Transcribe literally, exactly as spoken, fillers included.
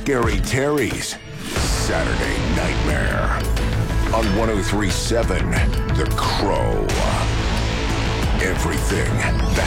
Scary Terry's Saturday Nightmare on one oh three point seven The Crow. Everything that